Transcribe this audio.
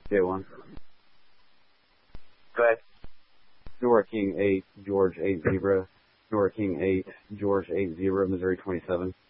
J1. Go ahead. Nora King 8, George 8 Zebra. Nora King 8, George 8 Zebra, Missouri 27.